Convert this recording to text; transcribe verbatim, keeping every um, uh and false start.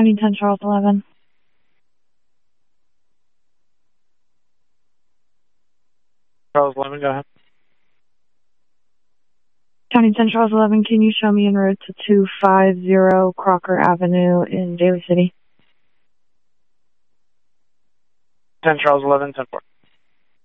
County ten Charles eleven. Charles eleven, go ahead. County ten Charles eleven, can you show me en route to two five zero Crocker Avenue in Daly City? ten Charles eleven, ten four.